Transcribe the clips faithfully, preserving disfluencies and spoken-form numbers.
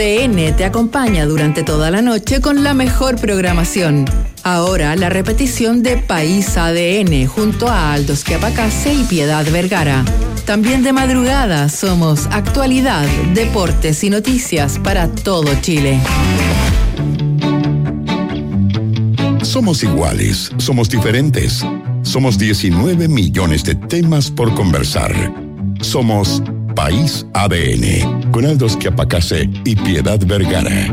A D N te acompaña durante toda la noche con la mejor programación. Ahora la repetición de País A D N junto a Aldos Quiapacase y Piedad Vergara. También de madrugada somos actualidad, deportes y noticias para todo Chile. Somos iguales, somos diferentes. Somos diecinueve millones de temas por conversar. Somos País A D N, con Aldos Quiapacase y Piedad Vergara.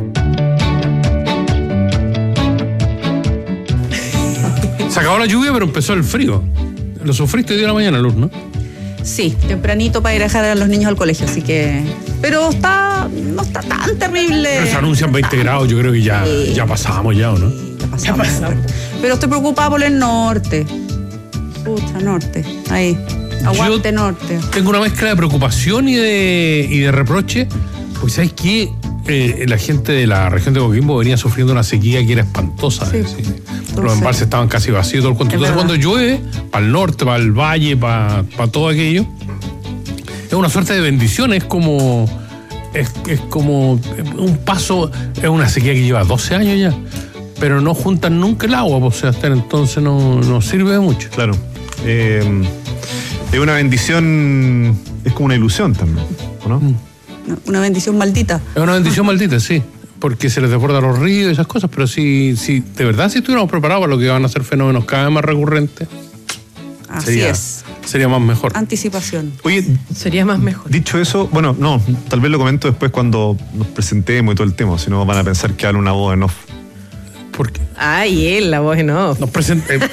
Se acabó la lluvia, pero empezó el frío. Lo sufriste hoy de la mañana, Luz, ¿no? Sí, tempranito para ir a dejar a los niños al colegio, así que... Pero está... no está tan terrible. Pero se anuncian veinte grados, yo creo que ya, sí. ya pasamos ya, ¿o no? Ya pasamos. Ya pasamos. Pero estoy preocupada por el norte. Pucha, norte. Ahí. Aguante, yo norte. Tengo una mezcla de preocupación y de, y de reproche, porque ¿sabes qué? Eh, la gente de la región de Coquimbo venía sufriendo una sequía que era espantosa. Sí. ¿sí? Los embalses estaban casi vacíos todo el cuento. Entonces cuando llueve, para el norte, para el valle, para, para todo aquello, es una suerte de bendición, es como, es, es como un paso, es una sequía que lleva doce años ya, pero no juntan nunca el agua, o sea, hasta entonces no, no sirve de mucho. Claro. Eh, es una bendición, es como una ilusión también, ¿no? Mm. Una bendición maldita. Es una bendición maldita, sí, porque se les desborda los ríos y esas cosas, pero si, si de verdad si estuviéramos preparados para lo que van a ser fenómenos cada vez más recurrentes, así sería, es. Sería más mejor. Anticipación. Oye, sería más mejor. Dicho eso, bueno, no, tal vez lo comento después cuando nos presentemos y todo el tema, si no van a pensar que habla una voz en off. ¿Por qué? Ay, él, la voz en off. Nos presentemos.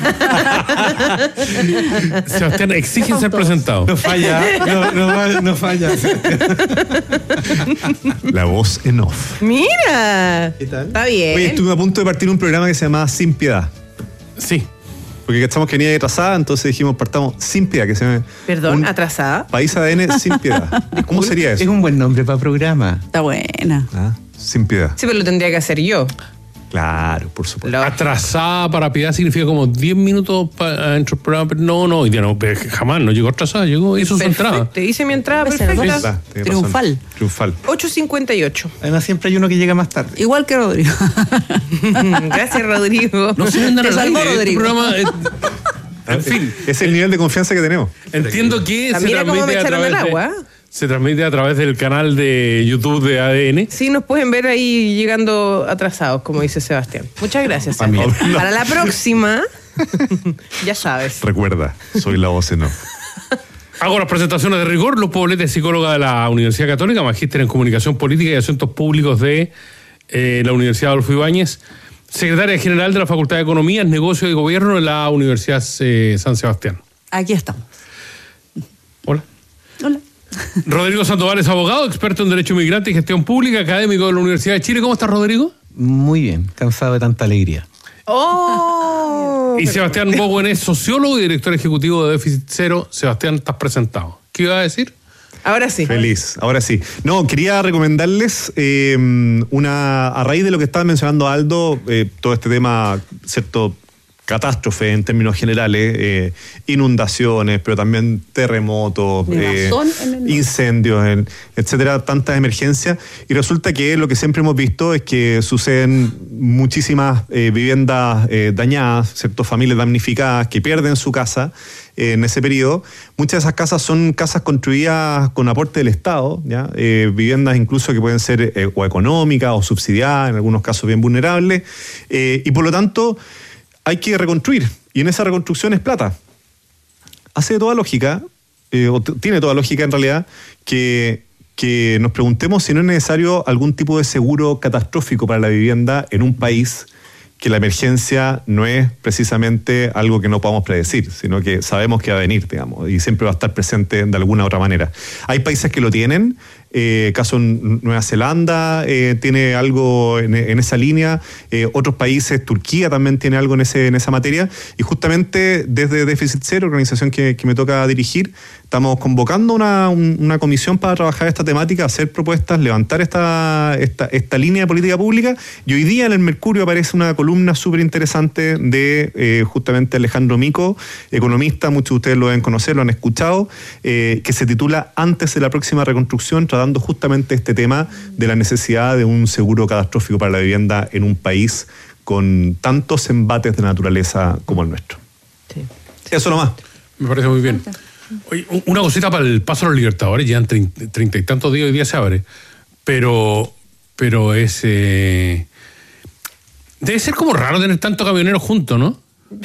Sebastián, exigen ser presentados. No falla, no, no, no falla. La voz en off. Mira. ¿Qué tal? Está bien. Oye, estuve a punto de partir un programa que se llamaba Sin Piedad. Sí. Porque estamos que venía atrasada, entonces dijimos partamos Sin Piedad, que se llama. Perdón, atrasada. País A D N Sin Piedad. ¿Cómo sería eso? Es un buen nombre para programa. Está buena. Ah, Sin Piedad. Sí, pero lo tendría que hacer yo. Claro, por supuesto. Lo... Atrasada para Piedad significa como diez minutos para dentro del programa. Pero no, no, ya no, jamás no llegó atrasada, llegó, hizo perfecto. Su entrada. Te hice mi entrada Pues perfecta. Sí, Triunfal. Triunfal. ocho cincuenta y ocho. Además siempre hay uno que llega más tarde. Igual que Rodrigo. Gracias, Rodrigo. No se vendan Te al salvó, aire, Rodrigo. este programa, eh, en fin. Es el nivel de confianza que tenemos. Entiendo que se Mira cómo me transmite a echaron través el agua. de, se transmite a través del canal de YouTube de A D N. Sí, nos pueden ver ahí llegando atrasados, como dice Sebastián. Muchas gracias. También. No. Para la próxima, ya sabes. Recuerda, soy la voz en off. Hago las presentaciones de rigor. Luz Poblete, psicóloga de la Universidad Católica, magíster en Comunicación Política y Asuntos Públicos de eh, la Universidad Adolfo Ibáñez, secretaria general de la Facultad de Economía, Negocios y Gobierno de la Universidad eh, San Sebastián. Aquí estamos. Hola. Hola. Rodrigo Sandoval es abogado, experto en Derecho Migrante y Gestión Pública, académico de la Universidad de Chile. ¿Cómo estás, Rodrigo? Muy bien, cansado de tanta alegría. ¡Oh! Y Sebastián Bowen es sociólogo y director ejecutivo de Déficit Cero. Sebastián, estás presentado. ¿Qué iba a decir? Ahora sí. Feliz, ahora sí. No, quería recomendarles eh, una, a raíz de lo que estaba mencionando Aldo, eh, todo este tema, cierto, catástrofe en términos generales, eh, inundaciones, pero también terremotos, eh, incendios, en, etcétera, tantas emergencias. Y resulta que lo que siempre hemos visto es que suceden muchísimas eh, viviendas eh, dañadas, ciertas familias damnificadas que pierden su casa eh, en ese periodo. Muchas de esas casas son casas construidas con aporte del Estado, ¿ya? Eh, viviendas incluso que pueden ser eh, o económicas o subsidiadas, en algunos casos bien vulnerables, eh, y por lo tanto hay que reconstruir, y en esa reconstrucción es plata. Hace toda lógica, eh, o t- tiene toda lógica en realidad, que, que nos preguntemos si no es necesario algún tipo de seguro catastrófico para la vivienda en un país que la emergencia no es precisamente algo que no podamos predecir, sino que sabemos que va a venir, digamos, y siempre va a estar presente de alguna u otra manera. Hay países que lo tienen. Eh, caso en Nueva Zelanda eh, tiene algo en, en esa línea, eh, otros países, Turquía también tiene algo en, ese, en esa materia, y justamente desde Déficit Cero, organización que, que me toca dirigir, estamos convocando una, un, una comisión para trabajar esta temática, hacer propuestas, levantar esta, esta, esta línea de política pública, y hoy día en el Mercurio aparece una columna súper interesante de eh, justamente Alejandro Mico, economista, muchos de ustedes lo deben conocer, lo han escuchado, eh, que se titula Antes de la próxima reconstrucción, tratando tratando justamente este tema de la necesidad de un seguro catastrófico para la vivienda en un país con tantos embates de naturaleza como el nuestro. Sí. Eso nomás. Me parece muy bien. Oye, una cosita para el paso a los Libertadores, ya en treinta y tantos días, hoy día se abre, pero, pero es... Eh, debe ser como raro tener tantos camioneros juntos, ¿no?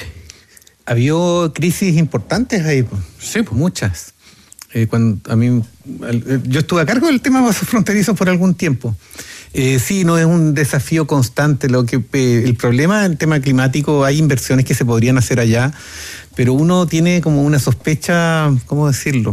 Ha habido crisis importantes ahí, pues. Sí, pues. Muchas. Eh, cuando a mí, yo estuve a cargo del tema pasos fronterizos por algún tiempo. Eh, sí, no es un desafío constante. Lo que eh, el problema del tema climático, hay inversiones que se podrían hacer allá, pero uno tiene como una sospecha, ¿cómo decirlo?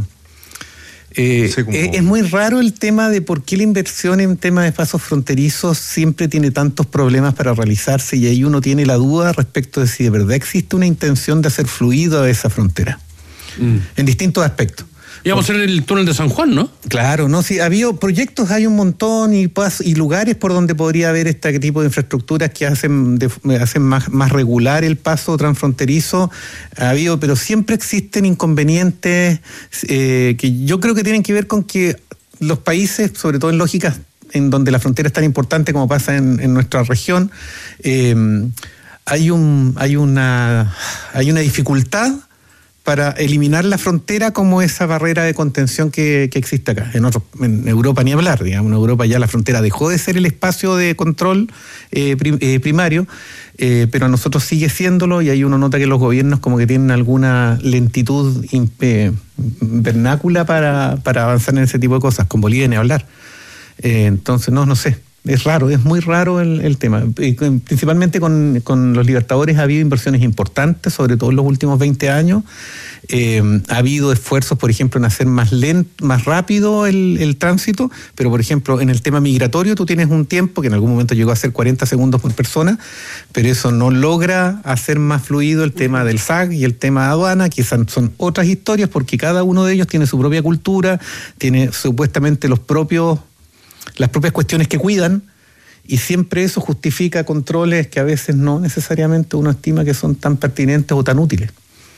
Eh, sí, como... es, es muy raro el tema de por qué la inversión en temas de pasos fronterizos siempre tiene tantos problemas para realizarse, y ahí uno tiene la duda respecto de si de verdad existe una intención de hacer fluido esa frontera, mm. en distintos aspectos. Íbamos a hacer el túnel de San Juan, ¿no? Claro, no, sí, ha habido proyectos, hay un montón, y, y lugares por donde podría haber este tipo de infraestructuras que hacen, de, hacen más, más regular el paso transfronterizo. Ha habido, pero siempre existen inconvenientes eh, que yo creo que tienen que ver con que los países, sobre todo en lógicas en donde la frontera es tan importante como pasa en, en nuestra región, eh, hay un, hay una, hay una dificultad para eliminar la frontera como esa barrera de contención que, que existe acá. En, otro, en Europa ni hablar, digamos, en Europa ya la frontera dejó de ser el espacio de control eh, prim, eh, primario, eh, pero a nosotros sigue siéndolo, y ahí uno nota que los gobiernos como que tienen alguna lentitud eh, vernácula para, para avanzar en ese tipo de cosas, con Bolivia ni hablar. Eh, entonces, no, no sé. Es raro, es muy raro el, el tema. Principalmente con, con los Libertadores ha habido inversiones importantes, sobre todo en los últimos veinte años. Eh, ha habido esfuerzos, por ejemplo, en hacer más lento, más rápido el, el tránsito, pero, por ejemplo, en el tema migratorio tú tienes un tiempo que en algún momento llegó a ser cuarenta segundos por persona, pero eso no logra hacer más fluido el tema del S A C y el tema de aduana, que son, son otras historias, porque cada uno de ellos tiene su propia cultura, tiene supuestamente los propios... las propias cuestiones que cuidan, y siempre eso justifica controles que a veces no necesariamente uno estima que son tan pertinentes o tan útiles.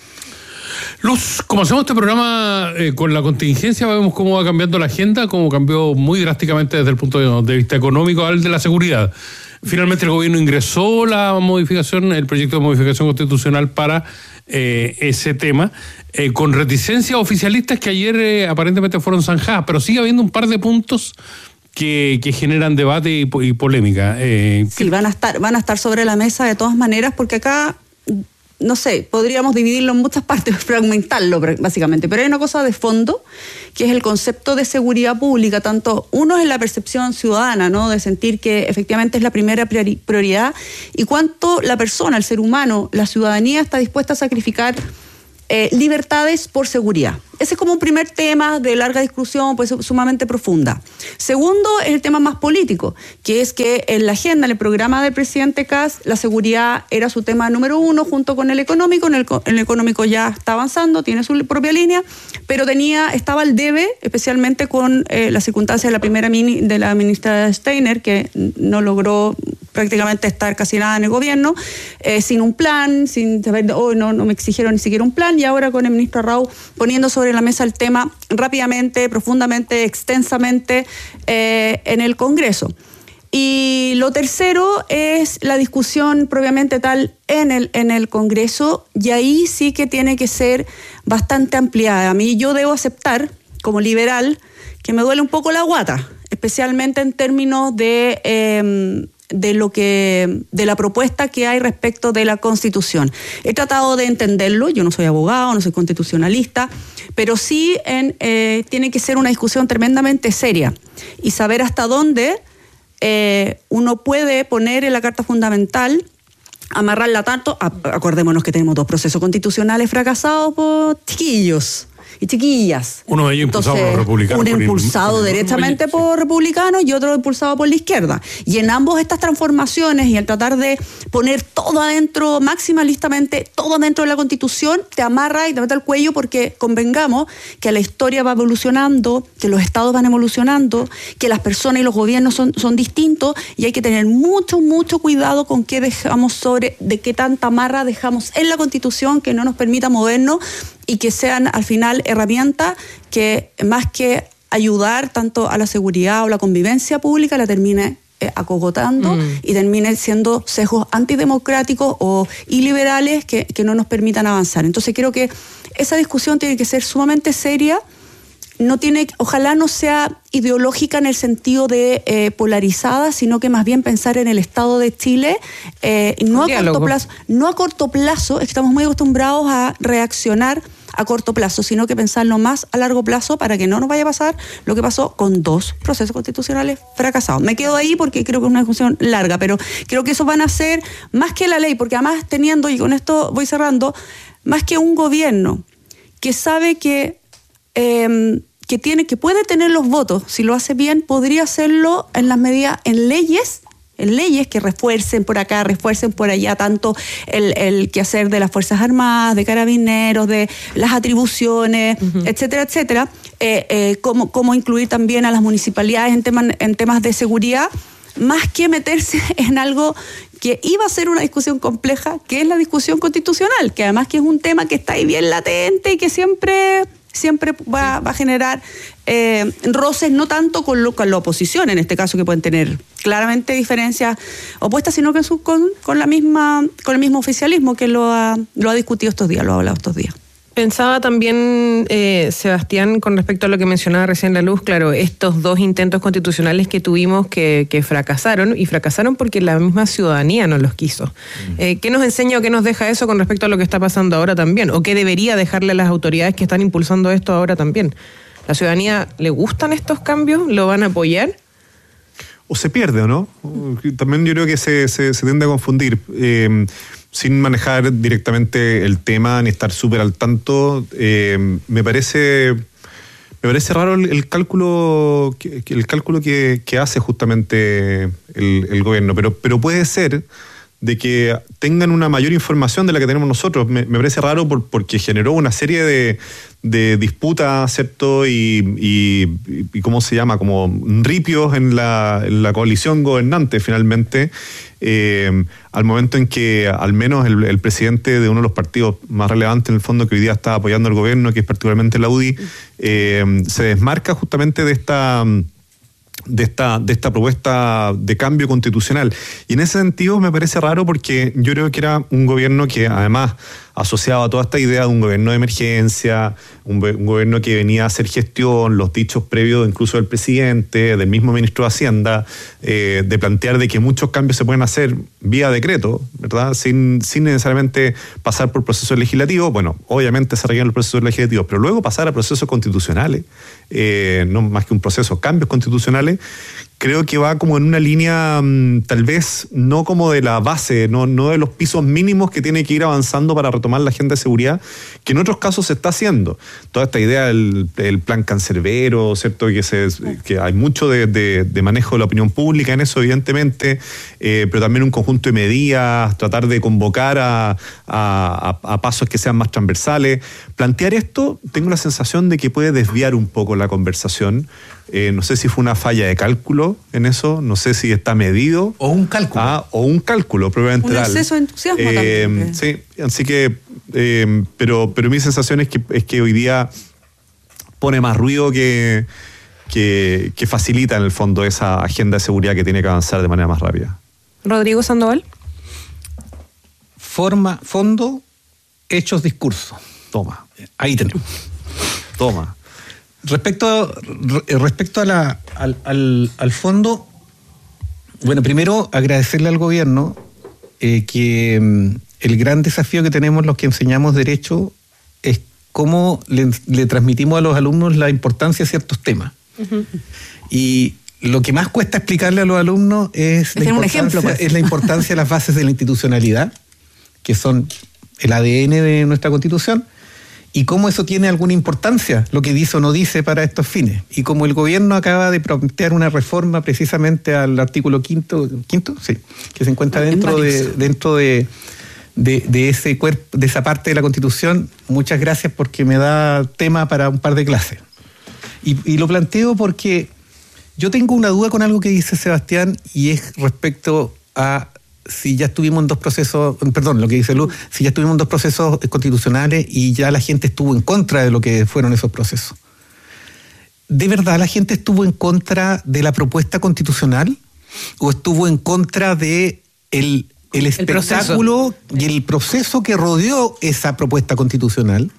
Luz, como hacemos este programa eh, con la contingencia, vemos cómo va cambiando la agenda, cómo cambió muy drásticamente desde el punto de vista económico al de la seguridad. Finalmente el gobierno ingresó la modificación, el proyecto de modificación constitucional para eh, ese tema, eh, con reticencias oficialistas que ayer eh, aparentemente fueron zanjadas, pero sigue habiendo un par de puntos Que, que generan debate y, y polémica. Eh, sí, van a estar, van a estar sobre la mesa de todas maneras, porque acá, no sé, podríamos dividirlo en muchas partes, fragmentarlo básicamente, pero hay una cosa de fondo, que es el concepto de seguridad pública. Tanto uno es la percepción ciudadana, ¿no?, de sentir que efectivamente es la primera prioridad, y cuánto la persona, el ser humano, la ciudadanía está dispuesta a sacrificar eh, libertades por seguridad. Ese es como un primer tema de larga discusión, pues sumamente profunda. Segundo, es el tema más político, que es que en la agenda, en el programa del presidente Kast, la seguridad era su tema número uno, junto con el económico. En el, el económico ya está avanzando, tiene su propia línea, pero tenía, estaba el debe, especialmente con eh, las circunstancias de la primera mini, de la ministra Steiner, que no logró prácticamente estar casi nada en el gobierno, eh, sin un plan, sin saber, oh, no, no me exigieron ni siquiera un plan, y ahora con el ministro Arrau poniendo sobre la mesa el tema rápidamente, profundamente, extensamente eh, en el Congreso. Y lo tercero es la discusión propiamente tal en el, en el Congreso, y ahí sí que tiene que ser bastante ampliada. A mí yo debo aceptar, como liberal, que me duele un poco la guata, especialmente en términos de... Eh, de lo que de la propuesta que hay respecto de la Constitución. He tratado de entenderlo, yo no soy abogado, no soy constitucionalista, pero sí en, eh, tiene que ser una discusión tremendamente seria y saber hasta dónde eh, uno puede poner en la Carta Fundamental, amarrarla tanto. Acordémonos que tenemos dos procesos constitucionales fracasados por chiquillos y chiquillas. Uno de ellos impulsado Entonces, por los republicanos. Uno impulsado por el, directamente por, por republicanos y otro impulsado por la izquierda. Y en ambos estas transformaciones y el tratar de poner todo adentro, maximalistamente, todo adentro de la Constitución, te amarra y te mete al cuello, porque convengamos que la historia va evolucionando, que los estados van evolucionando, que las personas y los gobiernos son, son distintos, y hay que tener mucho, mucho cuidado con qué dejamos sobre, de qué tanta amarra dejamos en la Constitución que no nos permita movernos y que sean al final herramientas que más que ayudar tanto a la seguridad o la convivencia pública, la termine eh, acogotando mm. y termine siendo sesgos antidemocráticos o iliberales que, que no nos permitan avanzar. Entonces creo que esa discusión tiene que ser sumamente seria. No tiene, ojalá no sea ideológica en el sentido de eh, polarizada, sino que más bien pensar en el Estado de Chile, eh, no, a corto plazo, no a corto plazo, estamos muy acostumbrados a reaccionar a corto plazo, sino que pensarlo más a largo plazo para que no nos vaya a pasar lo que pasó con dos procesos constitucionales fracasados. Me quedo ahí porque creo que es una discusión larga, pero creo que eso van a ser más que la ley, porque además teniendo, y con esto voy cerrando, más que un gobierno que sabe que... Eh, que tiene, que puede tener los votos, si lo hace bien, podría hacerlo en las medidas, en leyes, en leyes que refuercen por acá, refuercen por allá, tanto el, el quehacer de las Fuerzas Armadas, de Carabineros, de las atribuciones, uh-huh. etcétera, etcétera, eh, eh, como, como incluir también a las municipalidades en temas, en temas de seguridad, más que meterse en algo que iba a ser una discusión compleja, que es la discusión constitucional, que además que es un tema que está ahí bien latente y que siempre... siempre va, va a generar eh, roces, no tanto con, lo, con la oposición, en este caso, que pueden tener claramente diferencias opuestas, sino que su, con, con, la misma, con el mismo oficialismo que lo ha, lo ha discutido estos días, lo ha hablado estos días. Pensaba también, eh, Sebastián, con respecto a lo que mencionaba recién La Luz, claro, estos dos intentos constitucionales que tuvimos que, que fracasaron, y fracasaron porque la misma ciudadanía no los quiso. Mm. Eh, ¿Qué nos enseña o qué nos deja eso con respecto a lo que está pasando ahora también? ¿O qué debería dejarle a las autoridades que están impulsando esto ahora también? ¿La ciudadanía le gustan estos cambios? ¿Lo van a apoyar? O se pierde, ¿o no? También yo creo que se, se, se tiende a confundir. Eh, sin manejar directamente el tema ni estar súper al tanto, eh, me parece me parece raro el, el cálculo que, el cálculo que, que hace justamente el, el gobierno, pero, pero puede ser de que tengan una mayor información de la que tenemos nosotros. Me, me parece raro por, porque generó una serie de, de disputas, ¿cierto? Y, y, y ¿cómo se llama? Como ripios en la, en la coalición gobernante, finalmente, eh, al momento en que al menos el, el presidente de uno de los partidos más relevantes, en el fondo, que hoy día está apoyando al gobierno, que es particularmente la U D I, eh, se desmarca justamente de esta... de esta, de esta propuesta de cambio constitucional. Y en ese sentido me parece raro porque yo creo que era un gobierno que además asociaba a toda esta idea de un gobierno de emergencia, un, un gobierno que venía a hacer gestión, los dichos previos incluso del presidente, del mismo ministro de Hacienda, eh, de plantear de que muchos cambios se pueden hacer vía decreto, ¿verdad? Sin, sin necesariamente pasar por procesos legislativos. Bueno, obviamente se requieren los procesos legislativos, pero luego pasar a procesos constitucionales, eh, no más que un proceso, cambios constitucionales, creo que va como en una línea mmm, tal vez no como de la base, no, no de los pisos mínimos que tiene que ir avanzando para retomar la agenda de seguridad, que en otros casos se está haciendo. Toda esta idea del, del plan cancerbero, ¿cierto? Que, se, que hay mucho de, de, de manejo de la opinión pública en eso, evidentemente, eh, pero también un conjunto de medidas, tratar de convocar a, a, a pasos que sean más transversales. Plantear esto, tengo la sensación de que puede desviar un poco la conversación. Eh, no sé si fue una falla de cálculo en eso, no sé si está medido. O un cálculo. Ah, o un cálculo, probablemente. Un exceso de entusiasmo eh, también. Sí, así que, eh, pero, pero mi sensación es que, es que hoy día pone más ruido que, que, que facilita en el fondo esa agenda de seguridad que tiene que avanzar de manera más rápida. Rodrigo Sandoval. Forma, fondo, hechos, discurso. Toma. Ahí tenemos. Toma. Respecto, respecto a la, al, al, al fondo, bueno, primero agradecerle al gobierno eh, que mm, el gran desafío que tenemos los que enseñamos Derecho es cómo le, le transmitimos a los alumnos la importancia de ciertos temas. Uh-huh. Y lo que más cuesta explicarle a los alumnos es, la un ejemplo, pues. es la importancia de las bases de la institucionalidad, que son el A D N de nuestra Constitución, y cómo eso tiene alguna importancia, lo que dice o no dice para estos fines. Y como el gobierno acaba de plantear una reforma precisamente al artículo quinto, quinto, sí, que se encuentra dentro de, dentro de, de, de ese cuerpo, de esa parte de la Constitución, muchas gracias porque me da tema para un par de clases. Y, y lo planteo porque yo tengo una duda con algo que dice Sebastián, y es respecto a si ya estuvimos en dos procesos, perdón, lo que dice Luz, si ya estuvimos en dos procesos constitucionales y ya la gente estuvo en contra de lo que fueron esos procesos. ¿de verdad la gente estuvo en contra de la propuesta constitucional o estuvo en contra de el, el espectáculo y el proceso que rodeó esa propuesta constitucional?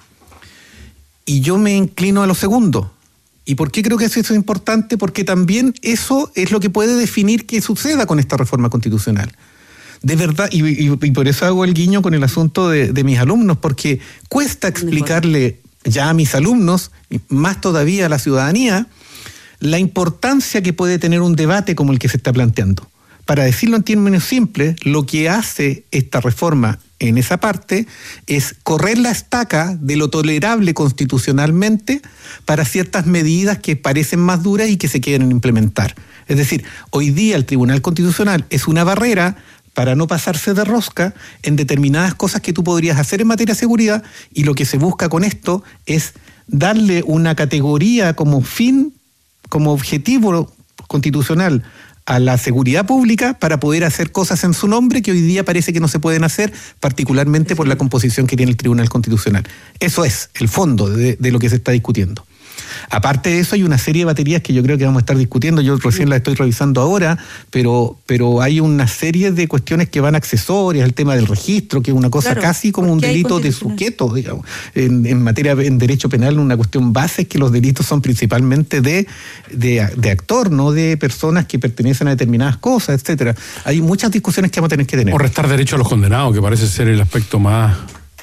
Y yo me inclino a lo segundo. ¿Y por qué creo que eso es importante? Porque también eso es lo que puede definir qué suceda con esta reforma constitucional. De verdad, y, y, y por eso hago el guiño con el asunto de, de mis alumnos, porque cuesta explicarle ya a mis alumnos, más todavía a la ciudadanía, la importancia que puede tener un debate como el que se está planteando. Para decirlo en términos simples, lo que hace esta reforma en esa parte es correr la estaca de lo tolerable constitucionalmente para ciertas medidas que parecen más duras y que se quieren implementar. Es decir, hoy día el Tribunal Constitucional es una barrera para no pasarse de rosca en determinadas cosas que tú podrías hacer en materia de seguridad, y lo que se busca con esto es darle una categoría como fin, como objetivo constitucional a la seguridad pública para poder hacer cosas en su nombre que hoy día parece que no se pueden hacer, particularmente por la composición que tiene el Tribunal Constitucional. Eso es el fondo de, de lo que se está discutiendo. Aparte de eso, hay una serie de baterías que yo creo que vamos a estar discutiendo. Yo recién las estoy revisando ahora, pero, pero hay una serie de cuestiones que van accesorias, el tema del registro, que es una cosa claro, quasi como un delito de sujeto, digamos. En, en materia, en derecho penal, una cuestión base es que los delitos son principalmente de, de, de actor, no de personas que pertenecen a determinadas cosas, etcétera. Hay muchas discusiones que vamos a tener que tener. O restar derecho a los condenados, que parece ser el aspecto más...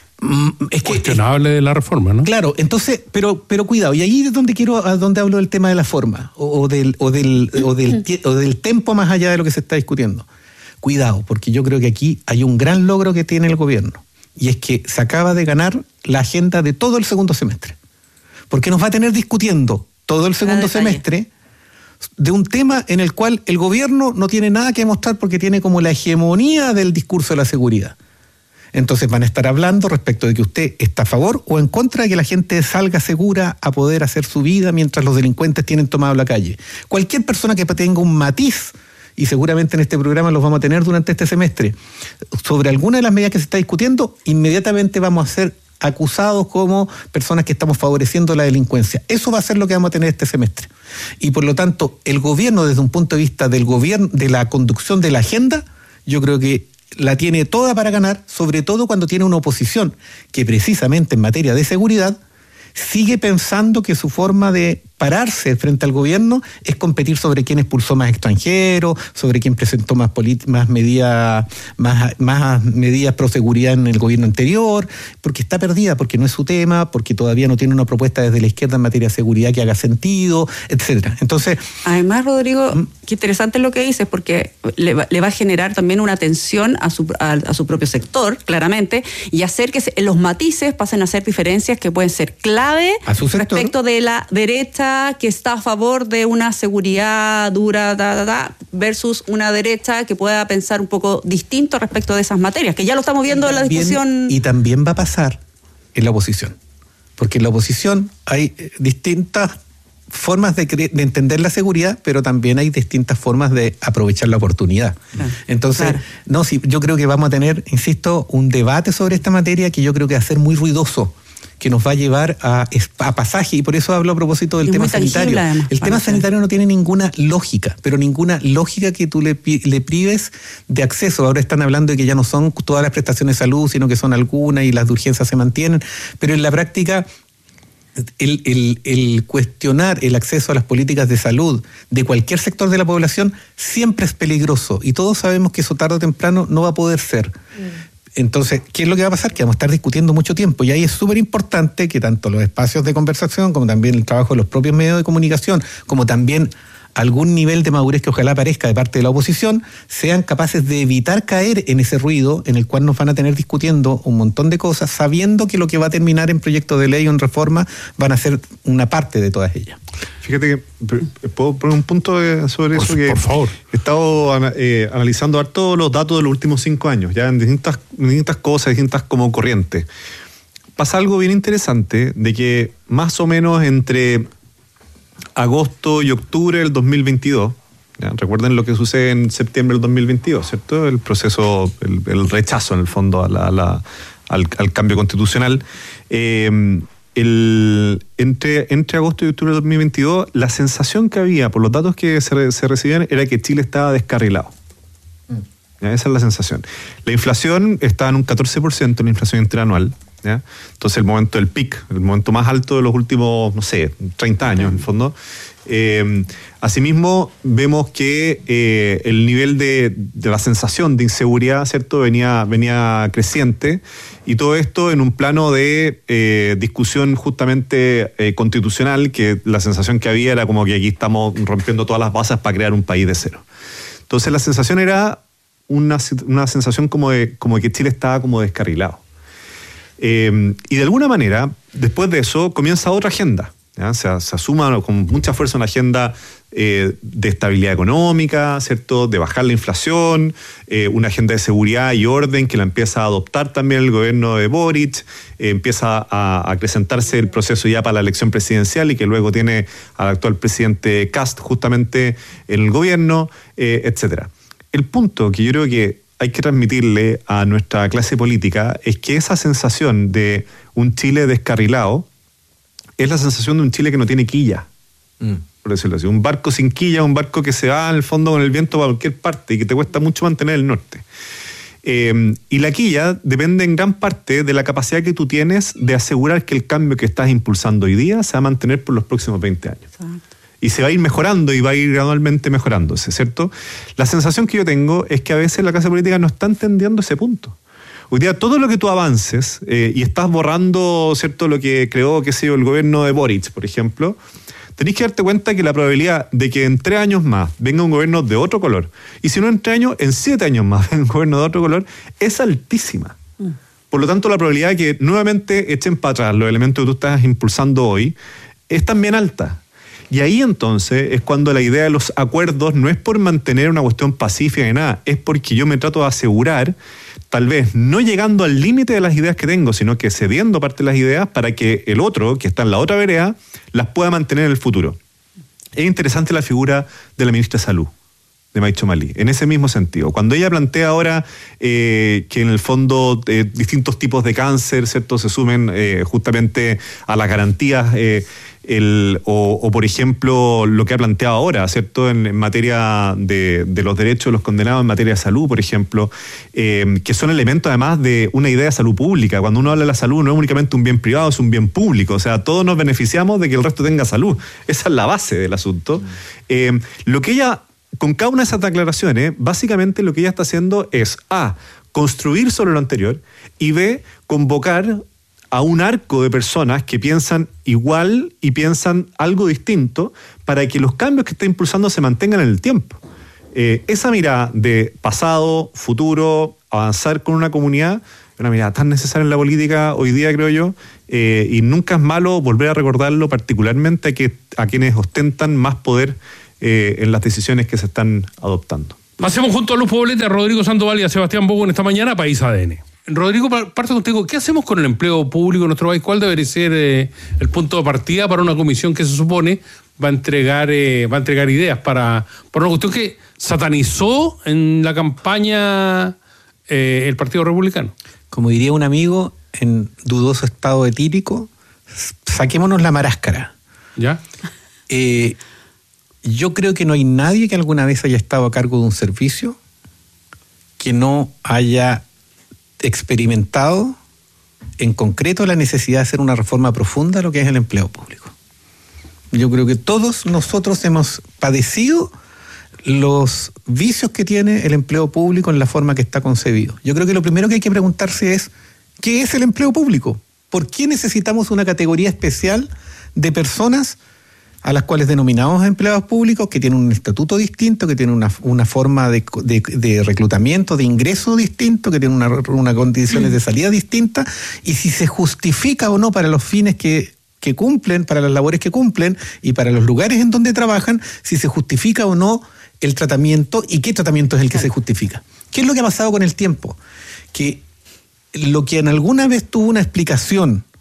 Es que, cuestionable es, de la reforma, ¿no? Claro, entonces, pero pero cuidado, y ahí es donde quiero, a donde hablo del tema de la forma, o, o del o del o del o del tempo más allá de lo que se está discutiendo. Cuidado, porque yo creo que aquí hay un gran logro que tiene el gobierno, y es que se acaba de ganar la agenda de todo el segundo semestre. Porque nos va a tener discutiendo todo el segundo semestre de un tema en el cual el gobierno no tiene nada que demostrar porque tiene como la hegemonía del discurso de la seguridad. Entonces van a estar hablando respecto de que usted está a favor o en contra de que la gente salga segura a poder hacer su vida mientras los delincuentes tienen tomado la calle. Cualquier persona que tenga un matiz, y seguramente en este programa los vamos a tener durante este semestre, sobre alguna de las medidas que se está discutiendo, inmediatamente vamos a ser acusados como personas que estamos favoreciendo la delincuencia. Eso va a ser lo que vamos a tener este semestre. Y por lo tanto, el gobierno, desde un punto de vista del gobierno, de la conducción de la agenda, yo creo que la tiene toda para ganar, sobre todo cuando tiene una oposición que precisamente en materia de seguridad sigue pensando que su forma de pararse frente al gobierno es competir sobre quién expulsó más extranjeros, sobre quién presentó más, más medidas más, más medidas pro seguridad en el gobierno anterior, porque está perdida, porque no es su tema, porque todavía no tiene una propuesta desde la izquierda en materia de seguridad que haga sentido, etcétera. Entonces, además, Rodrigo, ¿Mm? qué interesante lo que dices, porque le va, le va a generar también una tensión a su, a, a su propio sector, claramente, y hacer que se, los matices pasen a ser diferencias que pueden ser clave respecto de la derecha que está a favor de una seguridad dura da, da, da, versus una derecha que pueda pensar un poco distinto respecto de esas materias, que ya lo estamos viendo también, en la discusión. Y también va a pasar en la oposición, porque en la oposición hay distintas formas de, cre- de entender la seguridad, pero también hay distintas formas de aprovechar la oportunidad. Claro. Entonces, claro. no, sí, yo creo que vamos a tener, insisto, un debate sobre esta materia que yo creo que va a ser muy ruidoso, que nos va a llevar a, a pasaje, y por eso hablo a propósito del tema sanitario. Además, el tema sanitario no tiene ninguna lógica, pero ninguna lógica que tú le, le prives de acceso. Ahora están hablando de que ya no son todas las prestaciones de salud, sino que son algunas y las de urgencia se mantienen, pero en la práctica el, el, el cuestionar el acceso a las políticas de salud de cualquier sector de la población siempre es peligroso, y todos sabemos que eso tarde o temprano no va a poder ser. Mm. Entonces, ¿qué es lo que va a pasar? Que vamos a estar discutiendo mucho tiempo, y ahí es súper importante que tanto los espacios de conversación, como también el trabajo de los propios medios de comunicación, como también algún nivel de madurez que ojalá aparezca de parte de la oposición, sean capaces de evitar caer en ese ruido en el cual nos van a tener discutiendo un montón de cosas, sabiendo que lo que va a terminar en proyecto de ley o en reforma van a ser una parte de todas ellas. Fíjate que puedo poner un punto sobre por, eso, que por favor. He estado eh, analizando harto los datos de los últimos cinco años, ya en distintas, distintas cosas, distintas como corrientes. Pasa algo bien interesante de que más o menos entre agosto y octubre del dos mil veintidós, ¿ya? Recuerden lo que sucede en septiembre del dos mil veintidós, ¿cierto? El proceso, el, el rechazo en el fondo a la, a la, al, al cambio constitucional. Eh, el, entre, entre agosto y octubre de dos mil veintidós, la sensación que había por los datos que se, se recibían era que Chile estaba descarrilado. Mm. ¿Ya? Esa es la sensación. La inflación estaba en un catorce por ciento, la inflación interanual. ¿Ya? Entonces el momento del pic, el momento más alto de los últimos, no sé, treinta años en el fondo. Eh, asimismo, vemos que eh, el nivel de, de la sensación de inseguridad, ¿cierto?, venía, venía creciente, y todo esto en un plano de eh, discusión justamente eh, constitucional, que la sensación que había era como que aquí estamos rompiendo todas las bases para crear un país de cero. Entonces la sensación era una, una sensación como de, como de que Chile estaba como descarrilado. Eh, y de alguna manera, después de eso, comienza otra agenda. ¿Ya? Se, se asuma con mucha fuerza una agenda eh, de estabilidad económica, ¿cierto?, de bajar la inflación, eh, una agenda de seguridad y orden que la empieza a adoptar también el gobierno de Boric, eh, empieza a, a acrecentarse el proceso ya para la elección presidencial y que luego tiene al actual presidente Kast justamente en el gobierno, eh, etcétera. El punto que yo creo que hay que transmitirle a nuestra clase política es que esa sensación de un Chile descarrilado es la sensación de un Chile que no tiene quilla, mm. por decirlo así. Un barco sin quilla, un barco que se va al fondo con el viento para cualquier parte y que te cuesta mucho mantener el norte. Eh, y la quilla depende en gran parte de la capacidad que tú tienes de asegurar que el cambio que estás impulsando hoy día se va a mantener por los próximos veinte años. Exacto. Y se va a ir mejorando y va a ir gradualmente mejorándose, ¿cierto? La sensación que yo tengo es que a veces la clase política no está entendiendo ese punto. Hoy día todo lo que tú avances eh, y estás borrando, ¿cierto?, lo que creó, qué sé yo, el gobierno de Boric, por ejemplo, tenés que darte cuenta que la probabilidad de que en tres años más venga un gobierno de otro color, y si no en tres años, en siete años más venga un gobierno de otro color, es altísima. Mm. Por lo tanto, la probabilidad de que nuevamente echen para atrás los elementos que tú estás impulsando hoy es también alta. Y ahí entonces es cuando la idea de los acuerdos no es por mantener una cuestión pacífica ni nada, es porque yo me trato de asegurar, tal vez no llegando al límite de las ideas que tengo, sino que cediendo parte de las ideas para que el otro, que está en la otra vereda, las pueda mantener en el futuro. Es interesante la figura de la ministra de Salud, de Maicho Malí, en ese mismo sentido. Cuando ella plantea ahora eh, que en el fondo eh, distintos tipos de cáncer, ¿cierto?, se sumen eh, justamente a las garantías eh, El, o, o por ejemplo lo que ha planteado ahora, ¿cierto?, en, en materia de, de los derechos de los condenados en materia de salud, por ejemplo, eh, que son elementos además de una idea de salud pública. Cuando uno habla de la salud no es únicamente un bien privado, es un bien público, o sea, todos nos beneficiamos de que el resto tenga salud. Esa es la base del asunto. Eh, lo que ella, con cada una de esas declaraciones, básicamente lo que ella está haciendo es A, construir sobre lo anterior, y B, convocar a un arco de personas que piensan igual y piensan algo distinto para que los cambios que está impulsando se mantengan en el tiempo. Eh, esa mirada de pasado, futuro, avanzar con una comunidad, es una mirada tan necesaria en la política hoy día, creo yo, eh, y nunca es malo volver a recordarlo, particularmente a, que, a quienes ostentan más poder eh, en las decisiones que se están adoptando. Pasemos junto a Luz Poblete, a Rodrigo Sandoval y a Sebastián Bogo en esta mañana, País A D N. Rodrigo, parto contigo. ¿Qué hacemos con el empleo público en nuestro país? ¿Cuál debería ser eh, el punto de partida para una comisión que se supone va a entregar eh, va a entregar ideas para, para una cuestión que satanizó en la campaña eh, el Partido Republicano? Como diría un amigo, en dudoso estado etílico, saquémonos la maráscara. ¿Ya? Eh, yo creo que no hay nadie que alguna vez haya estado a cargo de un servicio que no haya experimentado en concreto la necesidad de hacer una reforma profunda a lo que es el empleo público. Yo creo que todos nosotros hemos padecido los vicios que tiene el empleo público en la forma que está concebido. Yo creo que lo primero que hay que preguntarse es, ¿qué es el empleo público? ¿Por qué necesitamos una categoría especial de personas a las cuales denominamos empleados públicos, que tienen un estatuto distinto, que tienen una, una forma de, de, de reclutamiento, de ingreso distinto, que tienen una, una condiciones de salida distinta, y si se justifica o no para los fines que, que cumplen, para las labores que cumplen y para los lugares en donde trabajan, si se justifica o no el tratamiento y qué tratamiento es el que se justifica. ¿Qué es lo que ha pasado con el tiempo? Que lo que en alguna vez tuvo una explicación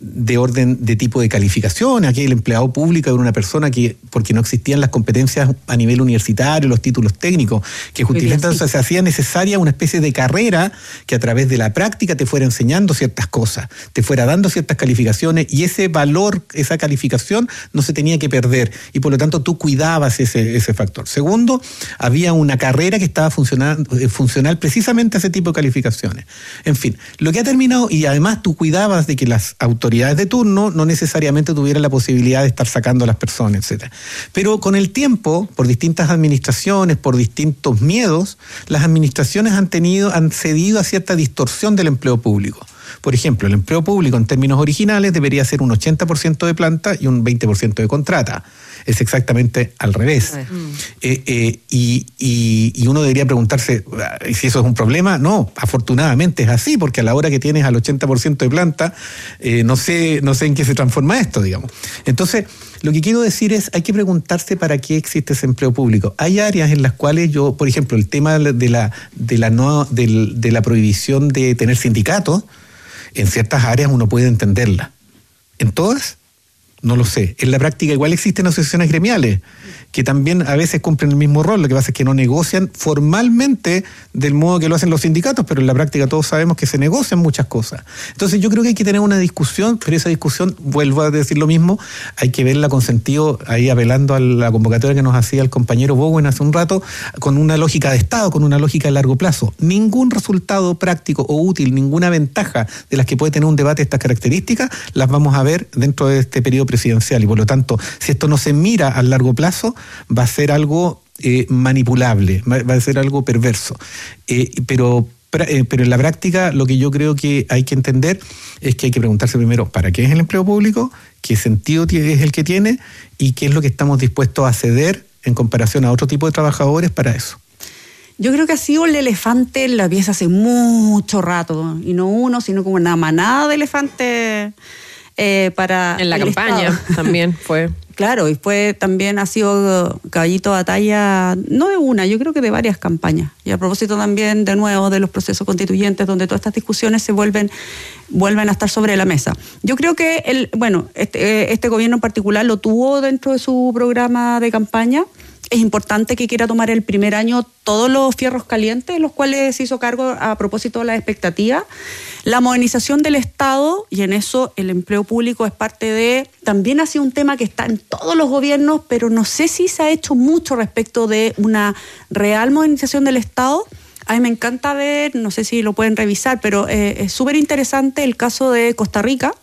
de orden de tipo de calificación. Aquí el empleado público era una persona que, porque no existían las competencias a nivel universitario, los títulos técnicos, que justifican, entonces se hacía necesaria una especie de carrera que a través de la práctica te fuera enseñando ciertas cosas, te fuera dando ciertas calificaciones, y ese valor, esa calificación no se tenía que perder, y por lo tanto tú cuidabas ese, ese factor. Segundo, había una carrera que estaba funcional, funcional precisamente a ese tipo de calificaciones. En fin, lo que ha terminado, y además tú cuidabas de que las autoridades de turno no necesariamente tuvieran la posibilidad de estar sacando a las personas, etcétera. Pero con el tiempo, por distintas administraciones, por distintos miedos, las administraciones han tenido, han cedido a cierta distorsión del empleo público. Por ejemplo, el empleo público en términos originales debería ser un ochenta por ciento de planta y un veinte por ciento de contrata. Es exactamente al revés. Eh, eh, y, y, y uno debería preguntarse si eso es un problema. No, afortunadamente es así, porque a la hora que tienes al ochenta por ciento de planta, eh, no sé, no sé en qué se transforma esto, digamos. Entonces, lo que quiero decir es, hay que preguntarse para qué existe ese empleo público. Hay áreas en las cuales yo, por ejemplo, el tema de la, de la, no, de, de la prohibición de tener sindicatos, en ciertas áreas uno puede entenderla. ¿En todas? No lo sé. En la práctica igual existen asociaciones gremiales que también a veces cumplen el mismo rol. Lo que pasa es que no negocian formalmente del modo que lo hacen los sindicatos, pero en la práctica todos sabemos que se negocian muchas cosas. Entonces yo creo que hay que tener una discusión, pero esa discusión, vuelvo a decir lo mismo, hay que verla con sentido, ahí apelando a la convocatoria que nos hacía el compañero Bowen hace un rato, con una lógica de Estado, con una lógica de largo plazo. Ningún resultado práctico o útil, ninguna ventaja de las que puede tener un debate de estas características, las vamos a ver dentro de este periodo presidencial, y por lo tanto, si esto no se mira a largo plazo, va a ser algo eh, manipulable, va a ser algo perverso. Eh, pero, eh, pero en la práctica lo que yo creo que hay que entender es que hay que preguntarse primero, ¿para qué es el empleo público? ¿Qué sentido es el que tiene? ¿Y qué es lo que estamos dispuestos a ceder en comparación a otro tipo de trabajadores para eso? Yo creo que ha sido el elefante en la pieza hace mucho rato, y no uno, sino como una manada de elefantes eh, para en la el campaña Estado. También fue. Claro, y fue también ha sido caballito de batalla, no de una, yo creo que de varias campañas. Y a propósito también, de nuevo, de los procesos constituyentes, donde todas estas discusiones se vuelven, vuelven a estar sobre la mesa. Yo creo que, el, bueno, este, este gobierno en particular lo tuvo dentro de su programa de campaña. Es importante que quiera tomar el primer año todos los fierros calientes, los cuales se hizo cargo a propósito de las expectativas. La modernización del Estado, y en eso el empleo público es parte de... También ha sido un tema que está en todos los gobiernos, pero no sé si se ha hecho mucho respecto de una real modernización del Estado. A mí me encanta ver, no sé si lo pueden revisar, pero eh, es súper interesante el caso de Costa Rica,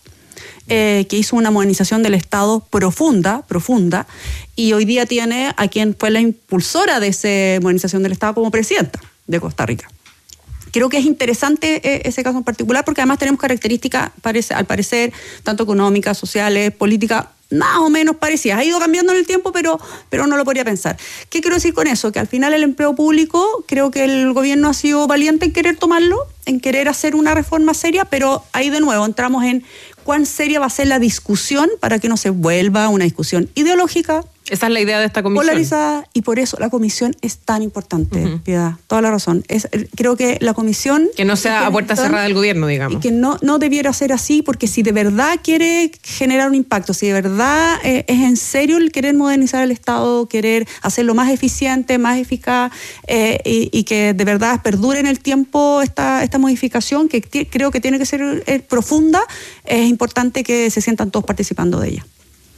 Eh, que hizo una modernización del Estado profunda, profunda, y hoy día tiene a quien fue la impulsora de esa modernización del Estado como presidenta de Costa Rica. Creo que es interesante eh, ese caso en particular, porque además tenemos características, parece, al parecer, tanto económicas, sociales, políticas, más o menos parecidas. Ha ido cambiando en el tiempo, pero, pero no lo podría pensar. ¿Qué quiero decir con eso? Que al final el empleo público, creo que el gobierno ha sido valiente en querer tomarlo, en querer hacer una reforma seria, pero ahí de nuevo entramos en cuán seria va a ser la discusión para que no se vuelva una discusión ideológica. Esa es la idea de esta comisión. Polarizada, y por eso la comisión es tan importante, uh-huh. Piedad, toda la razón. Es, creo que la comisión... Que no sea a puerta cerrada del gobierno, digamos. Y que no, no debiera ser así, porque si de verdad quiere generar un impacto, si de verdad eh, es en serio el querer modernizar el Estado, querer hacerlo más eficiente, más eficaz, eh, y, y que de verdad perdure en el tiempo esta, esta modificación, que t- creo que tiene que ser eh, profunda, es importante que se sientan todos participando de ella.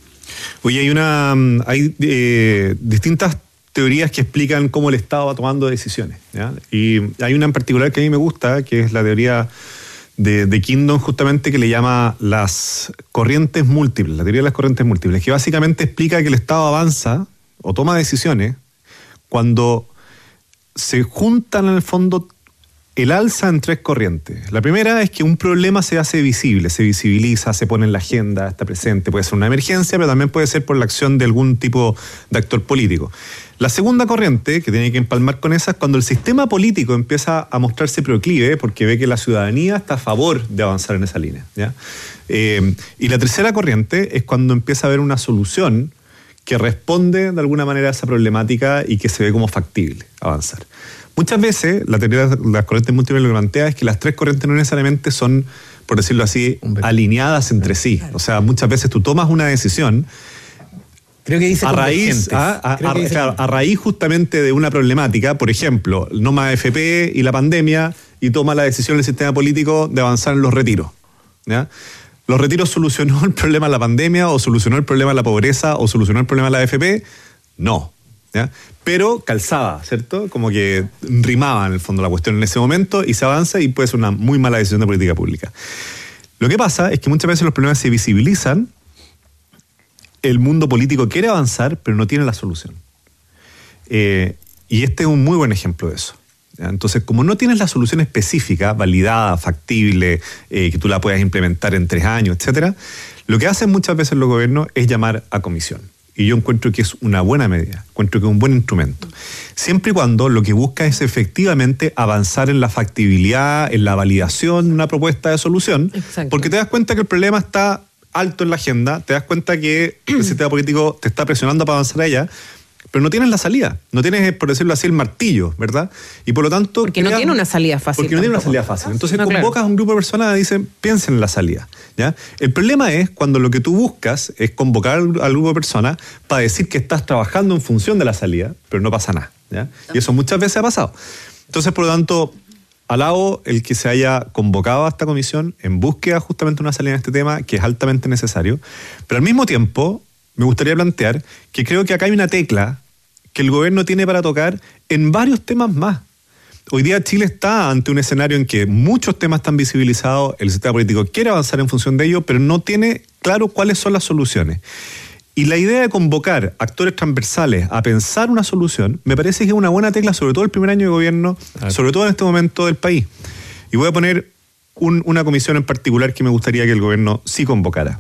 Oye, hay una hay eh, distintas teorías que explican cómo el Estado va tomando decisiones, ¿ya? Y hay una en particular que a mí me gusta, que es la teoría de, de Kingdom, justamente, que le llama las corrientes múltiples, la teoría de las corrientes múltiples, que básicamente explica que el Estado avanza o toma decisiones cuando se juntan en el fondo el alza en tres corrientes. La primera es que un problema se hace visible, se visibiliza, se pone en la agenda, está presente. Puede ser una emergencia, pero también puede ser por la acción de algún tipo de actor político. La segunda corriente, que tiene que empalmar con esa, es cuando el sistema político empieza a mostrarse proclive, porque ve que la ciudadanía está a favor de avanzar en esa línea, ¿ya? Eh, y la tercera corriente es cuando empieza a haber una solución que responde de alguna manera a esa problemática y que se ve como factible avanzar. Muchas veces la teoría de las corrientes múltiples lo que plantea es que las tres corrientes no necesariamente son por decirlo así, alineadas entre sí. O sea, muchas veces tú tomas una decisión Creo que dice a raíz, a, a, a, dice claro, a raíz justamente de una problemática, por ejemplo, no más A F P y la pandemia, y toma la decisión del sistema político de avanzar en los retiros. ¿Ya? ¿Los retiros solucionó el problema de la pandemia, o solucionó el problema de la pobreza, o solucionó el problema de la A F P? No. ¿Ya? Pero calzaba, ¿cierto? Como que rimaba en el fondo la cuestión en ese momento, y se avanza, y puede ser una muy mala decisión de política pública. Lo que pasa es que muchas veces los problemas se visibilizan, el mundo político quiere avanzar, pero no tiene la solución. Eh, y este es un muy buen ejemplo de eso. ¿Ya? Entonces, como no tienes la solución específica, validada, factible, eh, que tú la puedas implementar en tres años, etcétera, lo que hacen muchas veces los gobiernos es llamar a comisión. Y yo encuentro que es una buena medida, encuentro que es un buen instrumento. Siempre y cuando lo que busca es efectivamente avanzar en la factibilidad, en la validación de una propuesta de solución. Exacto. Porque te das cuenta que el problema está alto en la agenda, te das cuenta que el sistema político te está presionando para avanzar allá, pero no tienes la salida, no tienes, por decirlo así, el martillo, ¿verdad? Y por lo tanto... Porque creas, no tiene una salida fácil. Porque no tiene una salida fácil. Entonces no, convocas claro. a un grupo de personas y dicen, piensen en la salida, ¿ya? El problema es cuando lo que tú buscas es convocar al grupo de personas para decir que estás trabajando en función de la salida, pero no pasa nada, ¿ya? Y eso muchas veces ha pasado. Entonces, por lo tanto, alabo el que se haya convocado a esta comisión en búsqueda justamente de una salida en este tema, que es altamente necesario, pero al mismo tiempo me gustaría plantear que creo que acá hay una tecla que el gobierno tiene para tocar en varios temas más. Hoy día Chile está ante un escenario en que muchos temas están visibilizados, el sistema político quiere avanzar en función de ello, pero no tiene claro cuáles son las soluciones. Y la idea de convocar actores transversales a pensar una solución, me parece que es una buena tecla, sobre todo el primer año de gobierno, sobre todo en este momento del país. Y voy a poner un, una comisión en particular que me gustaría que el gobierno sí convocara.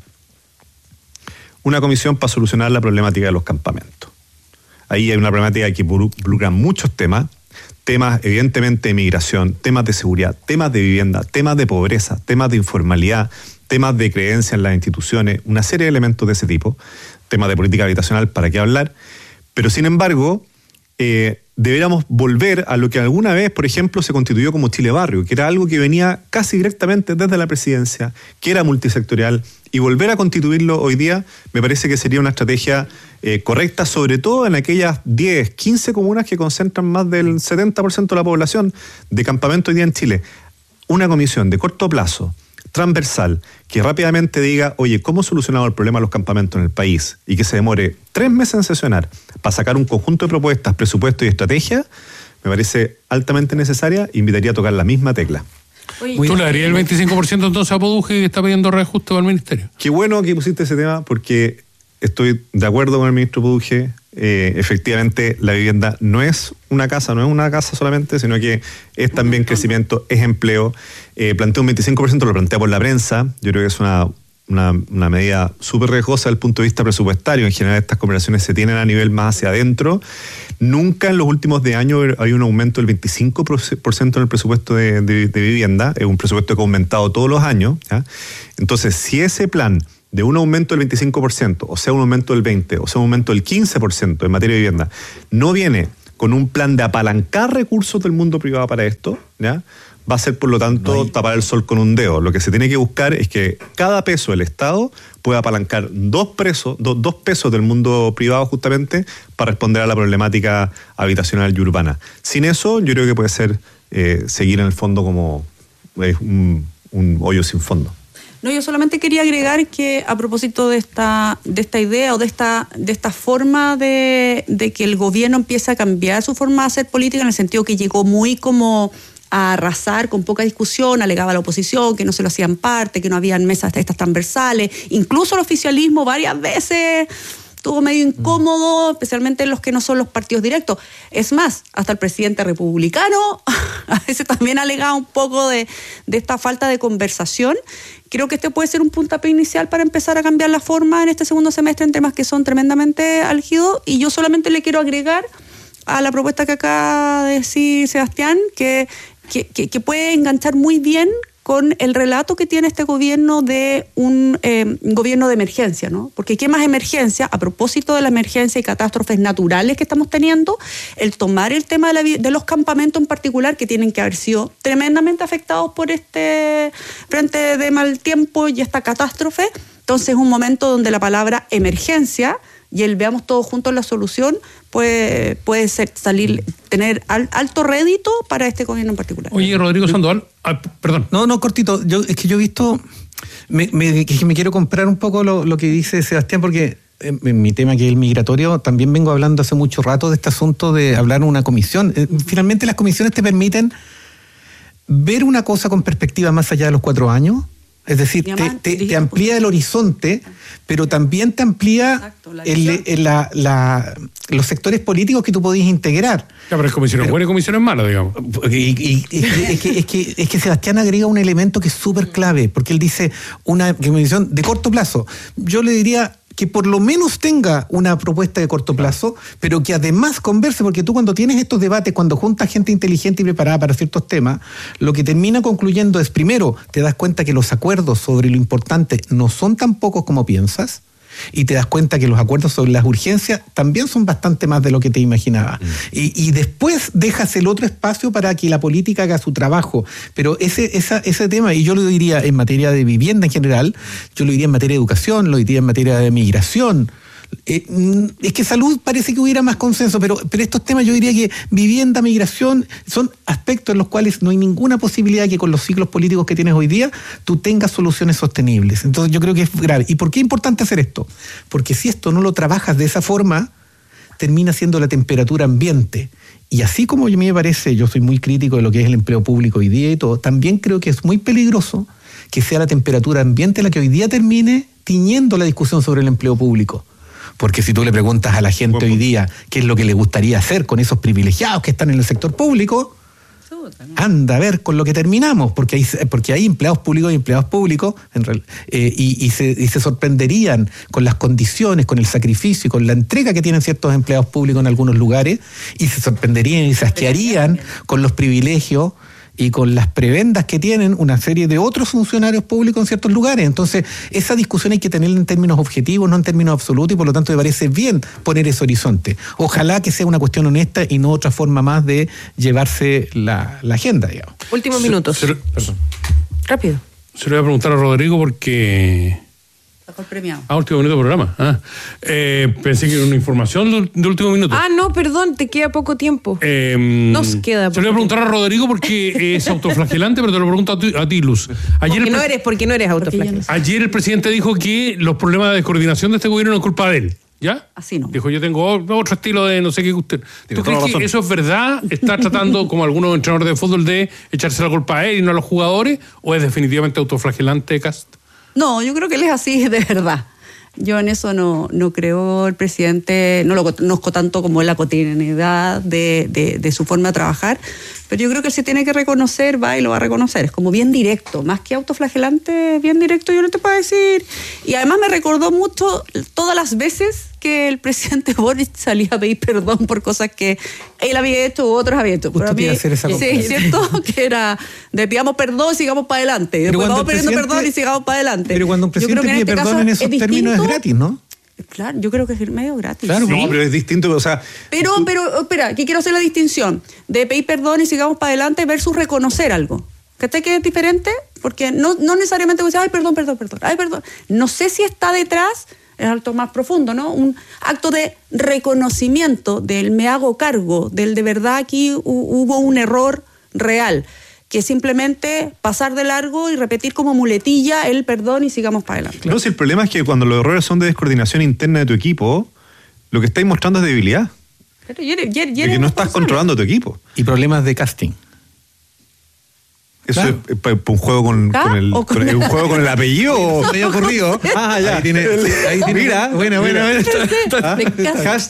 Una comisión para solucionar la problemática de los campamentos. Ahí hay una problemática que involucra muchos temas, temas evidentemente de migración, temas de seguridad, temas de vivienda, temas de pobreza, temas de informalidad, temas de creencia en las instituciones, una serie de elementos de ese tipo, temas de política habitacional, para qué hablar, pero sin embargo, eh, deberíamos volver a lo que alguna vez, por ejemplo, se constituyó como Chile Barrio, que era algo que venía casi directamente desde la presidencia, que era multisectorial, y volver a constituirlo hoy día me parece que sería una estrategia eh, correcta, sobre todo en aquellas diez, quince comunas que concentran más del setenta por ciento de la población de campamento hoy día en Chile. Una comisión de corto plazo, transversal, que rápidamente diga, oye, ¿cómo solucionamos el problema de los campamentos en el país? Y que se demore tres meses en sesionar para sacar un conjunto de propuestas, presupuestos y estrategias, me parece altamente necesaria e invitaría a tocar la misma tecla. Oye, ¿tú le darías el veinticinco por ciento entonces a Poduje, que está pidiendo reajuste para el ministerio? Qué bueno que pusiste ese tema, porque estoy de acuerdo con el ministro Poduje. Eh, efectivamente, la vivienda no es una casa, no es una casa solamente, sino que es también crecimiento, es empleo. Eh, plantea un veinticinco por ciento, lo plantea por la prensa. Yo creo que es una, una, una medida súper riesgosa desde el punto de vista presupuestario. En general, estas conversaciones se tienen a nivel más hacia adentro. Nunca en los últimos diez años hay un aumento del veinticinco por ciento en el presupuesto de, de, de vivienda. Es un presupuesto que ha aumentado todos los años, ¿ya? Entonces, si ese plan de un aumento del veinticinco por ciento, o sea, un aumento del veinte por ciento, o sea, un aumento del quince por ciento en materia de vivienda, no viene con un plan de apalancar recursos del mundo privado para esto, ¿ya? Va a ser, por lo tanto, no hay... tapar el sol con un dedo. Lo que se tiene que buscar es que cada peso del Estado pueda apalancar dos, presos, do, dos pesos del mundo privado justamente para responder a la problemática habitacional y urbana. Sin eso, yo creo que puede ser eh, seguir en el fondo como eh, un, un hoyo sin fondo. No, yo solamente quería agregar que a propósito de esta, de esta idea o de esta, de esta forma de, de que el gobierno empiece a cambiar su forma de hacer política, en el sentido que llegó muy como a arrasar con poca discusión, alegaba a la oposición que no se lo hacían parte, que no habían mesas estas transversales, incluso el oficialismo varias veces estuvo medio incómodo, especialmente los que no son los partidos directos. Es más, hasta el presidente republicano a veces también alegaba un poco de, de esta falta de conversación. Creo que este puede ser un puntapié inicial para empezar a cambiar la forma en este segundo semestre en temas que son tremendamente álgidos, y yo solamente le quiero agregar a la propuesta que acaba de decir Sebastián, que Que, que, que puede enganchar muy bien con el relato que tiene este gobierno de un eh, gobierno de emergencia, ¿no? Porque ¿qué más emergencia? A propósito de la emergencia y catástrofes naturales que estamos teniendo, el tomar el tema de, la, de los campamentos en particular, que tienen que haber sido tremendamente afectados por este frente de mal tiempo y esta catástrofe. Entonces es un momento donde la palabra emergencia y el veamos todos juntos la solución puede, puede ser, salir, tener al, alto rédito para este gobierno en particular. Oye, Rodrigo Sandoval, ah, perdón. No, no, cortito. Yo, es que yo he visto, me, me, que me quiero comprar un poco lo, lo que dice Sebastián, porque en, en mi tema que es el migratorio, también vengo hablando hace mucho rato de este asunto de hablar en una comisión. Eh, finalmente las comisiones te permiten ver una cosa con perspectiva más allá de los cuatro años. Es decir, te, te, te amplía el horizonte, pero también te amplía Exacto, la el, el, la, la, los sectores políticos que tú podías integrar. Ya, pero es comisiones buenas y comisiones malas, digamos. Y, y, y, es, que, es, que, es que Sebastián agrega un elemento que es súper clave, porque él dice una comisión de corto plazo. Yo le diría que por lo menos tenga una propuesta de corto plazo, pero que además converse, porque tú cuando tienes estos debates, cuando juntas gente inteligente y preparada para ciertos temas, lo que termina concluyendo es, primero, te das cuenta que los acuerdos sobre lo importante no son tan pocos como piensas, y te das cuenta que los acuerdos sobre las urgencias también son bastante más de lo que te imaginabas. Mm. Y, y después dejas el otro espacio para que la política haga su trabajo. Pero ese, esa, ese tema, y yo lo diría en materia de vivienda en general, yo lo diría en materia de educación, lo diría en materia de migración. Eh, es que salud parece que hubiera más consenso, pero, pero estos temas yo diría que vivienda, migración, son aspectos en los cuales no hay ninguna posibilidad que con los ciclos políticos que tienes hoy día tú tengas soluciones sostenibles. Entonces yo creo que es grave. ¿Y por qué es importante hacer esto? Porque si esto no lo trabajas de esa forma, termina siendo la temperatura ambiente. Y así como a mí me parece, yo soy muy crítico de lo que es el empleo público hoy día y todo, también creo que es muy peligroso que sea la temperatura ambiente la que hoy día termine tiñendo la discusión sobre el empleo público. Porque si tú le preguntas a la gente bueno, hoy día qué es lo que le gustaría hacer con esos privilegiados que están en el sector público, anda a ver con lo que terminamos, porque hay, porque hay empleados públicos y empleados públicos en real, eh, y, y, se, y se sorprenderían con las condiciones, con el sacrificio y con la entrega que tienen ciertos empleados públicos en algunos lugares, y se sorprenderían y se asquearían con los privilegios y con las prebendas que tienen una serie de otros funcionarios públicos en ciertos lugares. Entonces, esa discusión hay que tenerla en términos objetivos, no en términos absolutos, y por lo tanto me parece bien poner ese horizonte. Ojalá que sea una cuestión honesta y no otra forma más de llevarse la, la agenda, digamos. Últimos minutos. Se, se, perdón. Rápido. Se lo voy a preguntar a Rodrigo porque... Mejor premiado. Ah, último minuto del programa. Ah. Eh, pensé que era una información de, de último minuto. Ah, no, perdón, te queda poco tiempo. Eh, Nos queda poco Se lo voy a preguntar tiempo. a Rodrigo porque es autoflagelante, pero te lo pregunto a ti, a ti Luz. Ayer porque, no eres, porque no eres autoflagelante. Ayer el presidente dijo que los problemas de descoordinación de este gobierno no es culpa de él. ¿Ya? Así no. Dijo, yo tengo otro estilo de no sé qué usted. ¿Tú crees que eso es verdad? ¿Está tratando, como algunos entrenadores de fútbol, de echarse la culpa a él y no a los jugadores? ¿O es definitivamente autoflagelante, Cast? No, yo creo que él es así de verdad. Yo en eso no, no creo, el presidente, no lo conozco tanto como la cotidianidad de, de, de su forma de trabajar, pero yo creo que él se tiene que reconocer, va y lo va a reconocer, es como bien directo, más que autoflagelante, bien directo, yo no te puedo decir. Y además me recordó mucho todas las veces que el presidente Boric salía a pedir perdón por cosas que él había hecho u otros habían hecho. Usted quiere hacer esa sí, cierto, que era de pidamos perdón y sigamos para adelante. Y después vamos pidiendo perdón y sigamos para adelante. Pero cuando un presidente pide este perdón en esos es términos es gratis, ¿no? Claro, yo creo que es medio gratis. Claro, ¿sí? No, pero es distinto, o sea... Pero, tú... pero, espera, aquí quiero hacer la distinción de pedir perdón y sigamos para adelante versus reconocer algo. ¿Cachai que es diferente? Porque no, no necesariamente decir, ay, perdón, perdón, perdón, ay, perdón. No sé si está detrás, es algo más profundo, ¿no? Un acto de reconocimiento del me hago cargo, del de verdad aquí hubo un error real, que simplemente pasar de largo y repetir como muletilla el perdón y sigamos para adelante. No, si el problema es que cuando los errores son de descoordinación interna de tu equipo, lo que estáis mostrando es debilidad. Pero yo, yo, yo de que no estás controlando tu equipo. Y problemas de casting. Eso claro. es, es, es un juego con, con el con con el, un juego con el apellido. Me había ocurrido. Ah, ya. Ahí tiene, ahí tiene, mira, buena, buena, buena. ¿Ah?